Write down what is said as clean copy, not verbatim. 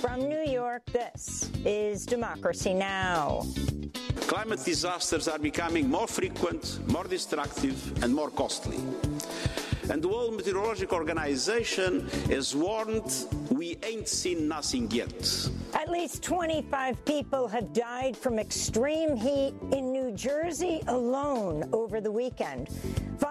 From New York, this is Democracy Now! Climate disasters are becoming more frequent, more destructive, and more costly. And the World Meteorological Organization has warned we ain't seen nothing yet. At least 25 people have died from extreme heat in New Jersey alone over the weekend.